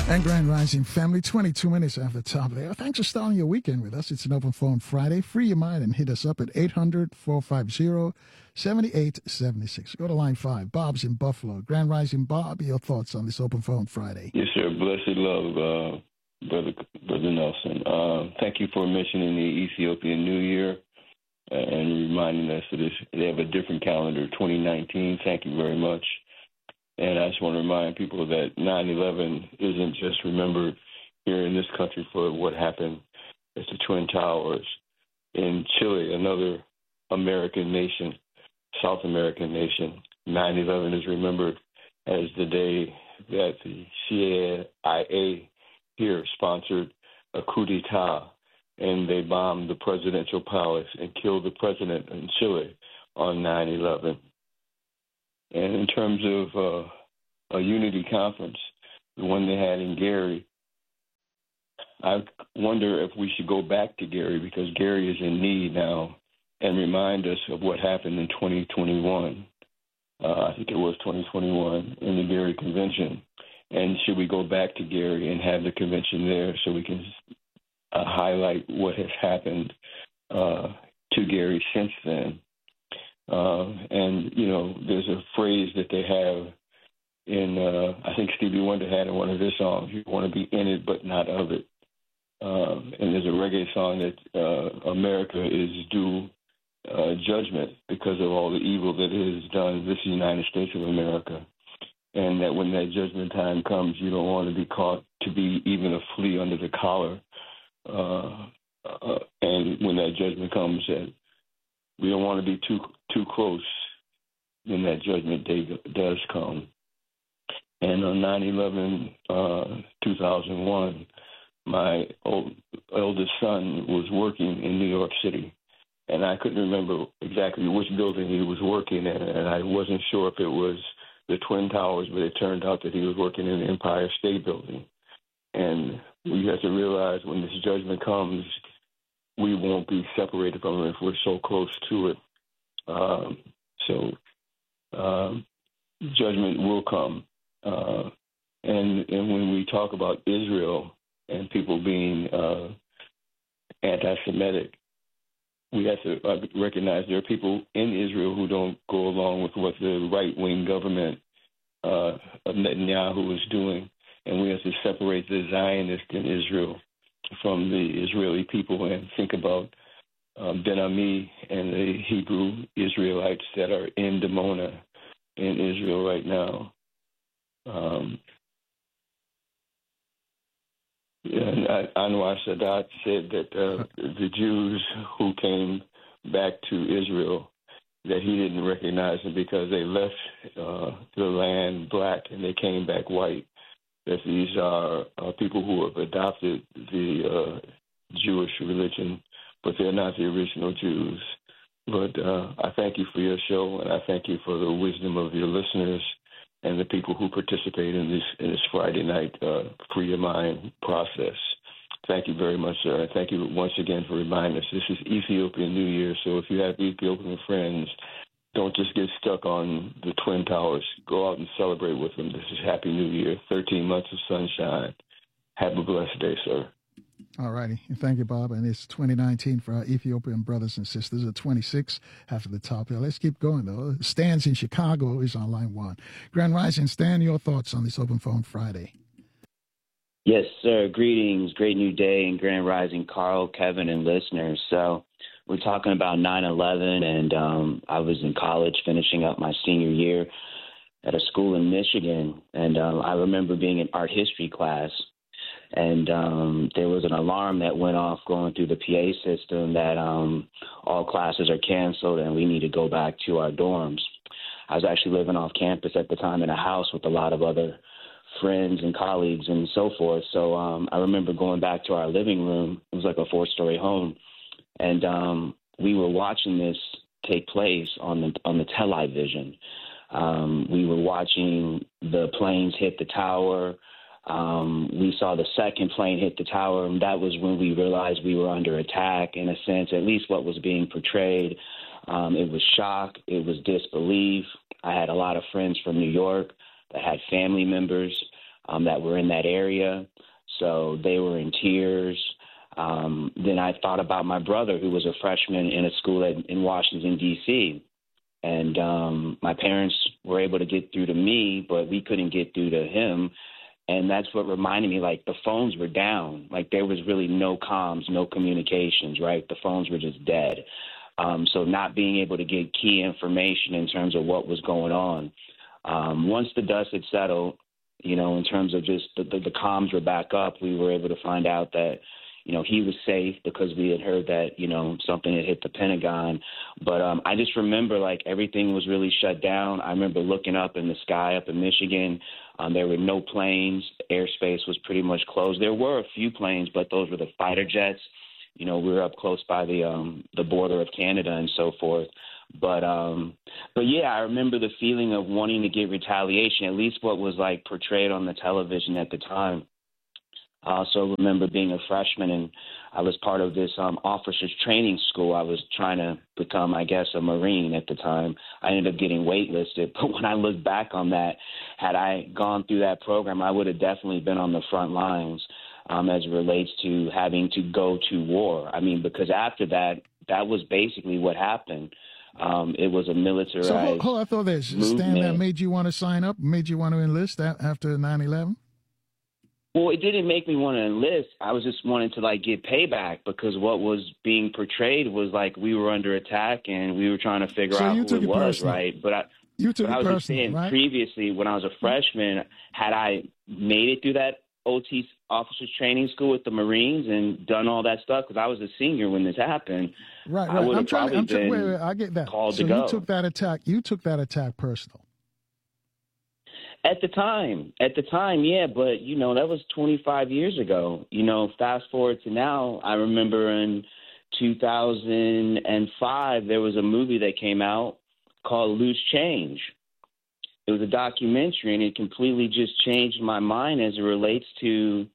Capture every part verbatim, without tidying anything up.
And Grand Rising family, twenty-two minutes after the top of the hour. Thanks for starting your weekend with us. It's an open phone Friday. Free your mind and hit us up at eight hundred, four five zero, seven eight seven six. Go to line five. Bob's in Buffalo. Grand Rising Bob, your thoughts on this open phone Friday? Yes, sir. Blessed love, uh, Brother Brother Nelson. Uh, thank you for mentioning the Ethiopian New Year uh, and reminding us that it's, they have a different calendar, twenty nineteen. Thank you very much. And I just want to remind people that nine eleven isn't just remembered here in this country for what happened at the Twin Towers. In Chile, another American nation, South American nation, nine eleven is remembered as the day that the C I A here sponsored a coup d'etat, and they bombed the presidential palace and killed the president in Chile on nine eleven. And in terms of uh, a unity conference, the one they had in Gary, I wonder if we should go back to Gary, because Gary is in need now, and remind us of what happened in twenty twenty-one. Uh, I think it was twenty twenty-one in the Gary Convention. And should we go back to Gary and have the convention there so we can uh, highlight what has happened uh, to Gary since then? Uh, and, you know, there's a phrase that they have in, uh, I think Stevie Wonder had in one of his songs, you want to be in it but not of it. Uh, and there's a reggae song that uh, America is due uh, judgment because of all the evil that it has done, this United States of America. And that when that judgment time comes, you don't want to be caught to be even a flea under the collar. Uh, uh, and when that judgment comes, that we don't want to be too too close when that judgment day does come. And on nine eleven, uh, two thousand one, my old, eldest son was working in New York City, and I couldn't remember exactly which building he was working in, and I wasn't sure if it was the Twin Towers, but it turned out that he was working in the Empire State Building. And we have to realize when this judgment comes, we won't be separated from it if we're so close to it. Um, so um, judgment will come. Uh, and, and when we talk about Israel and people being uh, anti-Semitic, we have to uh, recognize there are people in Israel who don't go along with what the right-wing government uh, of Netanyahu is doing. And we have to separate the Zionist in Israel from the Israeli people and think about um, Ben Ami and the Hebrew Israelites that are in Dimona in Israel right now. Um, and Anwar Sadat said that uh, the Jews who came back to Israel, that he didn't recognize them because they left uh, the land black and they came back white. That these are uh, people who have adopted the uh, Jewish religion, but they're not the original Jews. But uh, I thank you for your show, and I thank you for the wisdom of your listeners and the people who participate in this in this Friday night uh, Free Your Mind process. Thank you very much, sir. And thank you once again for reminding us. This is Ethiopian New Year, so if you have Ethiopian friends, don't just get stuck on the Twin Towers. Go out and celebrate with them. This is Happy New Year, thirteen months of sunshine. Have a blessed day, sir. All righty. Thank you, Bob. And it's twenty nineteen for our Ethiopian brothers and sisters at twenty-six after the top here. Let's keep going, though. Stan's in Chicago is on line one. Grand Rising, Stan, your thoughts on this Open Phone Friday? Yes, sir. Greetings. Great new day and Grand Rising, Carl, Kevin, and listeners. So we're talking about nine eleven, and um, I was in college finishing up my senior year at a school in Michigan, and um, I remember being in art history class, and um, there was an alarm that went off going through the P A system that um, all classes are canceled and we need to go back to our dorms. I was actually living off campus at the time in a house with a lot of other friends and colleagues and so forth. So um, I remember going back to our living room. It was like a four-story home. And um, we were watching this take place on the on the television. Um, we were watching the planes hit the tower. Um, we saw the second plane hit the tower, and that was when we realized we were under attack, in a sense, at least what was being portrayed. Um, it was shock. It was disbelief. I had a lot of friends from New York that had family members um, that were in that area. So they were in tears. Um, then I thought about my brother, who was a freshman in a school at, in Washington, D C, and um, my parents were able to get through to me, but we couldn't get through to him. And that's what reminded me, like, the phones were down. Like, there was really no comms, no communications, right? The phones were just dead. Um, so not being able to get key information in terms of what was going on. Um, once the dust had settled, you know, in terms of just the, the, the comms were back up, we were able to find out that, you know, he was safe because we had heard that, you know, something had hit the Pentagon. But um, I just remember, like, everything was really shut down. I remember looking up in the sky up in Michigan. Um, there were no planes. Airspace was pretty much closed. There were a few planes, but those were the fighter jets. You know, we were up close by the um, the border of Canada and so forth. But, um, but yeah, I remember the feeling of wanting to get retaliation, at least what was, like, portrayed on the television at the time. I also remember being a freshman, and I was part of this um, officers training school. I was trying to become, I guess, a Marine at the time. I ended up getting waitlisted. But when I look back on that, had I gone through that program, I would have definitely been on the front lines um, as it relates to having to go to war. I mean, because after that, that was basically what happened. Um, it was a militarized So hold, hold on, I thought this, Stan, that made you want to sign up, made you want to enlist after nine eleven? Well, it didn't make me want to enlist. I was just wanting to, like, get payback because what was being portrayed was like we were under attack and we were trying to figure so out you who took it it was, personal. right? But I, you took but it I was personal, just saying right? previously when I was a freshman, had I made it through that O T officers training school with the Marines and done all that stuff, because I was a senior when this happened, right, I right. would I'm have trying. probably I'm trying. been Wait, wait. I get that. called so to go. you took that attack. You took that attack personal. At the time, at the time, yeah, but, you know, that was twenty-five years ago. You know, fast forward to now, I remember in two thousand five, there was a movie that came out called Loose Change. It was a documentary, and it completely just changed my mind as it relates to,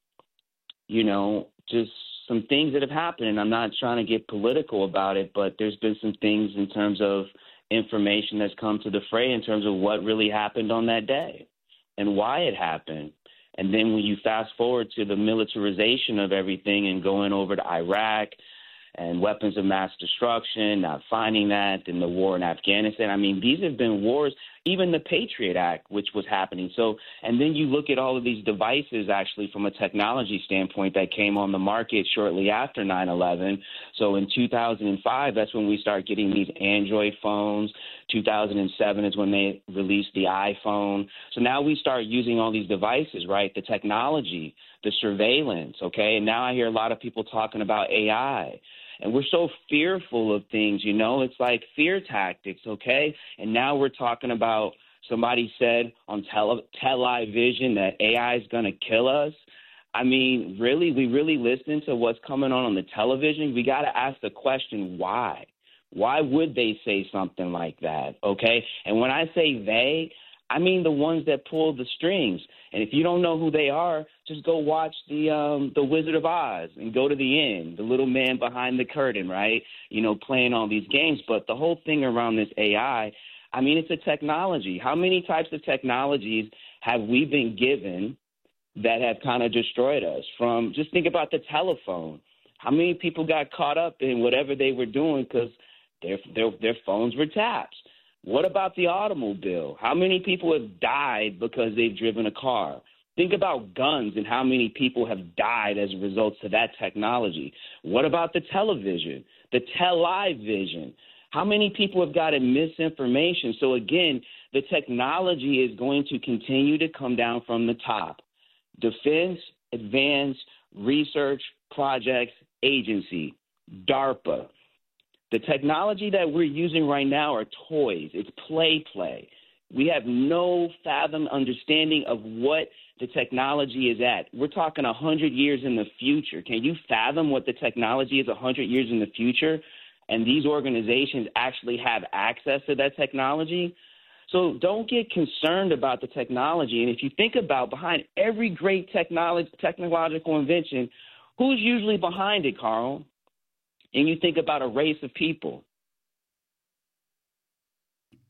you know, just some things that have happened. And I'm not trying to get political about it, but there's been some things in terms of information that's come to the fray in terms of what really happened on that day and why it happened. And then when you fast forward to the militarization of everything and going over to Iraq and weapons of mass destruction, not finding that, and the war in Afghanistan. I mean, these have been wars, even the Patriot Act, which was happening. So, and then you look at all of these devices actually from a technology standpoint that came on the market shortly after nine eleven. So in two thousand five, that's when we start getting these Android phones. two thousand seven is when they released the iPhone. So now we start using all these devices, right? The technology, the surveillance, okay? And now I hear a lot of people talking about A I. And we're so fearful of things, you know, it's like fear tactics, okay? And now we're talking about, somebody said on tele- television that A I is going to kill us. I mean, really, we really listen to what's coming on on the television? We got to ask the question, why? Why would they say something like that, okay? And when I say they, I mean the ones that pull the strings. And if you don't know who they are, just go watch the um, the Wizard of Oz and go to the end, the little man behind the curtain, right? You know, playing all these games. But the whole thing around this A I, I mean, it's a technology. How many types of technologies have we been given that have kind of destroyed us? From just think about the telephone. How many people got caught up in whatever they were doing because their, their their phones were tapped? What about the automobile? How many people have died because they've driven a car? Think about guns and how many people have died as a result of that technology. What about the television, the television? How many people have gotten misinformation? So, again, the technology is going to continue to come down from the top. Defense Advanced Research Projects Agency, DARPA. The technology that we're using right now are toys. It's play play. We have no fathom understanding of what the technology is at. We're talking one hundred years in the future. Can you fathom what the technology is one hundred years in the future? And these organizations actually have access to that technology? So don't get concerned about the technology. And if you think about behind every great technology, technological invention, who's usually behind it, Carl? And you think about a race of people.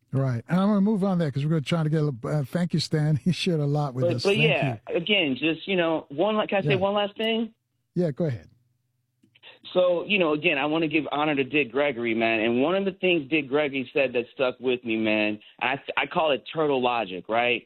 Right. And I'm going to move on there because we're going to try to get a uh, thank you, Stan. He shared a lot with But, us. but Thank yeah, you. again, just, you know, one, can I say Yeah. one last thing? Yeah, go ahead. So, you know, again, I want to give honor to Dick Gregory, man. And one of the things Dick Gregory said that stuck with me, man, I, I call it turtle logic, right?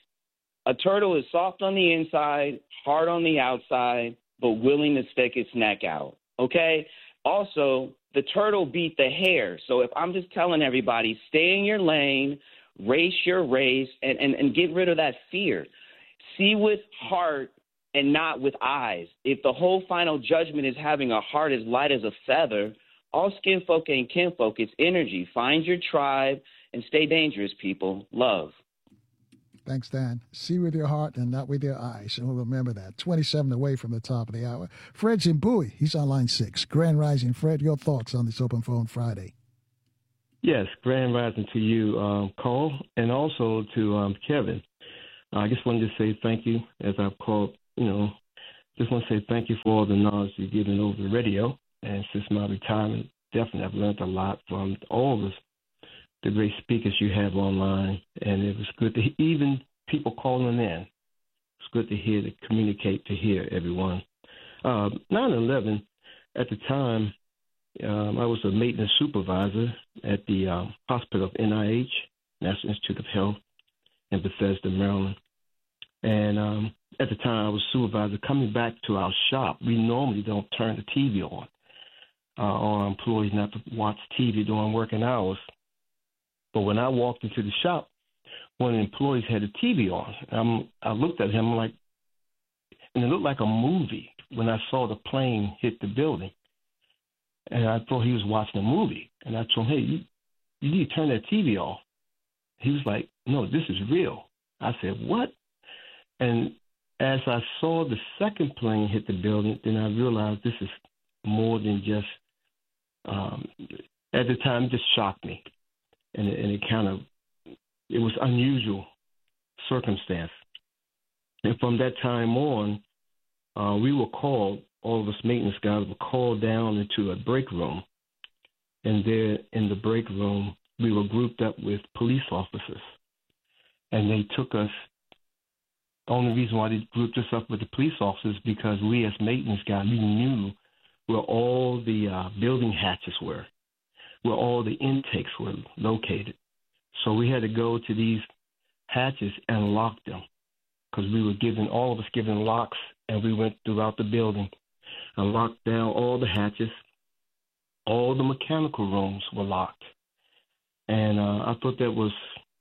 A turtle is soft on the inside, hard on the outside, but willing to stick its neck out, okay? Also, the turtle beat the hare. So if I'm just telling everybody, stay in your lane, race your race, and, and, and get rid of that fear. See with heart and not with eyes. If the whole final judgment is having a heart as light as a feather, all skin folk ain't kinfolk. It's energy. Find your tribe and stay dangerous, people. Love. Thanks, Dan. See with your heart and not with your eyes. And we'll remember that. twenty-seven away from the top of the hour. Fred's in Bowie. He's on line six. Grand Rising. Fred, your thoughts on this Open Phone Friday? Yes, grand rising to you, um, Carl, and also to um, Kevin. Uh, I just wanted to say thank you, as I've called, you know, just want to say thank you for all the knowledge you've given over the radio. And since my retirement, definitely I've learned a lot from all of us, the great speakers you have online. And it was good to even people calling in. It's good to hear, to communicate, to hear everyone. Uh, nine eleven, at the time, Um, I was a maintenance supervisor at the uh, hospital of N I H, National Institute of Health, in Bethesda, Maryland. And um, at the time, I was supervisor. Coming back to our shop, we normally don't turn the T V on. Uh, our employees not to watch T V during working hours. But when I walked into the shop, one of the employees had the T V on. Um, I looked at him like, and it looked like a movie when I saw the plane hit the building. And I thought he was watching a movie. And I told him, hey, you, you need to turn that T V off. He was like, no, this is real. I said, what? And as I saw the second plane hit the building, then I realized this is more than just, um, at the time, it just shocked me. And it, and it kind of, it was unusual circumstance. And from that time on, uh, we were called, all of us maintenance guys were called down into a break room. And there in the break room, we were grouped up with police officers. And they took us, the only reason why they grouped us up with the police officers because we as maintenance guys, we knew where all the uh, building hatches were, where all the intakes were located. So we had to go to these hatches and lock them because we were given, all of us given locks, and we went throughout the building and locked down all the hatches. All the mechanical rooms were locked. And uh, I thought that was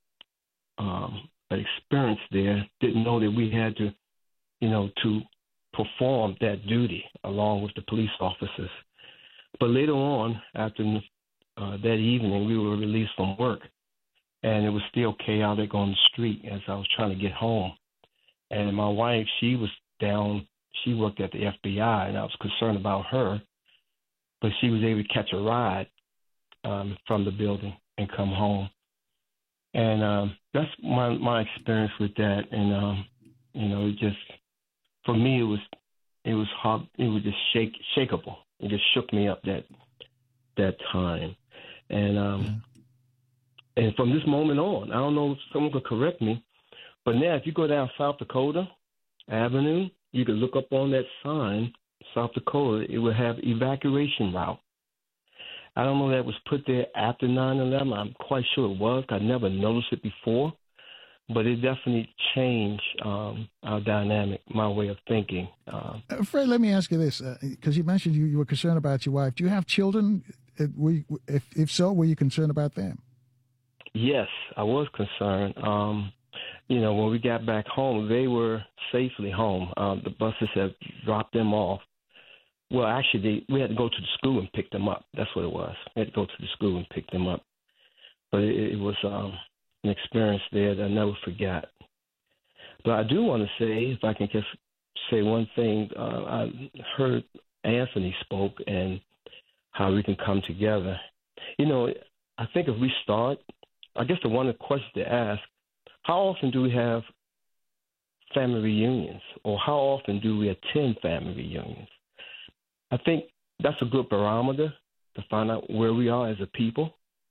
um, an experience there. Didn't know that we had to, you know, to perform that duty along with the police officers. But later on, after uh, that evening, we were released from work. And it was still chaotic on the street as I was trying to get home. And my wife, she was down, she worked at the F B I, and I was concerned about her. But she was able to catch a ride um, from the building and come home. And um, that's my my experience with that. And, um, you know, it just, for me, it was it was hard, it was just shake, shakeable. It just shook me up that that time. And um, and from this moment on, I don't know if someone could correct me, but now if you go down South Dakota Avenue, you could look up on that sign, South Dakota, it will have evacuation route. I don't know if that was put there after nine eleven. I'm quite sure it was. I never noticed it before, but it definitely changed um, our dynamic, my way of thinking. Uh, Uh, Fred, let me ask you this, because you mentioned you, you were concerned about your wife. Do you have children? Uh, Were you, if, if so, were you concerned about them? yes, I was concerned. Um, you know, when we got back home, they were safely home. Um, the buses had dropped them off. Well, actually, they, we had to go to the school and pick them up. That's what it was. We had to go to the school and pick them up. But it, it was um, an experience there that I never forgot. But I do want to say, if I can just say one thing, uh, I heard Anthony spoke and how we can come together. You know, I think if we start, I guess the one of the questions to ask, how often do we have family reunions, or how often do we attend family reunions? I think that's a good barometer to find out where we are as a people,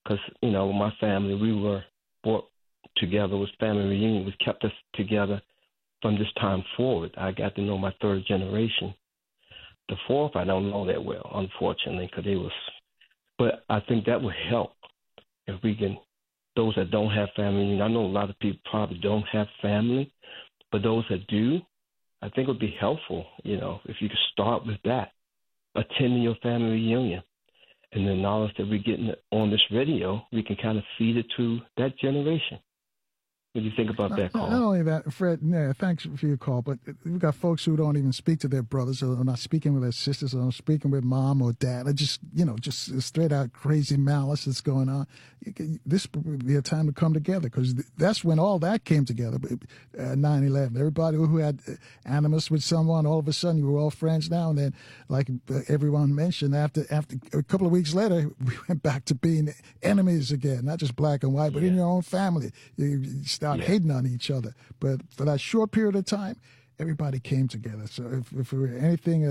because, you know, my family, we were brought together. It was family reunion. It kept us together from this time forward. I got to know my third generation. The fourth, I don't know that well, unfortunately, because they was. But I think that would help if we can. Those that don't have family, I know a lot of people probably don't have family, but those that do, I think it would be helpful, you know, if you could start with that, attending your family reunion, and the knowledge that we're getting on this radio, we can kind of feed it to that generation. What do you think about not, that, Carl? Not only that, Fred, yeah, thanks for your call, but we've got folks who don't even speak to their brothers or are not speaking with their sisters or not speaking with mom or dad. Or just, you know, just straight out crazy malice that's going on. This would be a time to come together because that's when all that came together, uh, nine eleven. Everybody who had animus with someone, all of a sudden you were all friends now. And then, like everyone mentioned, after after a couple of weeks later, we went back to being enemies again, not just black and white, but yeah. in your own family. You, you start yeah. hating on each other. But for that short period of time, everybody came together. So if, if there were anything